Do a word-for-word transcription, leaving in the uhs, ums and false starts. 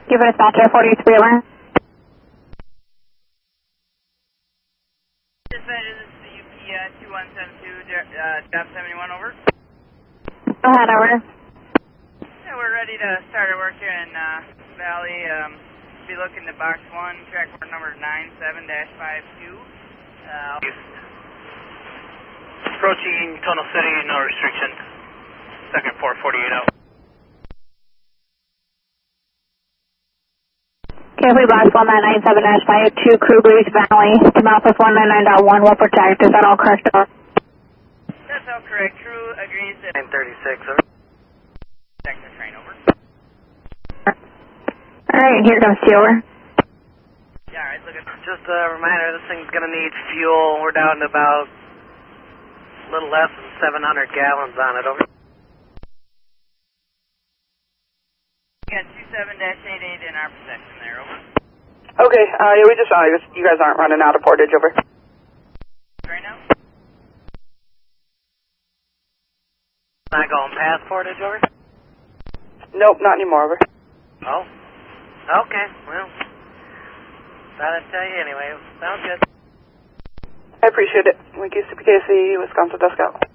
Give it a dispatcher forty-three over. Dispatcher, this is the U P uh, two one seven two, uh, job seventy-one over. Go ahead, over. Yeah, we're ready to start our work here in uh, Valley. Um, be looking to box one, track board number nine seven dash five two. Uh, Approaching Tunnel City, no restriction. Second four forty-eight out. Carefully box one nine nine seven dash five two, Kruger's Valley, to mouth with one nine nine dot one will protect. Is that all correct? That's all correct. Crew agrees that nine thirty-six, over. protect the train over. Alright, here comes T over. Yeah, alright, look at Just a reminder, this thing's going to need fuel. We're down to about a little less than seven hundred gallons on it, over. We got two seven dash eighty-eight in our possession there, over. Okay, uh, yeah, we just saw you. You guys aren't running out of portage, over. Right now? Not going past portage, over? Nope, not anymore, over. Oh. Okay, well. Thought I'd tell you anyway. Sounds good. I appreciate it. Wiki C P K C, Wisconsin Desk Out.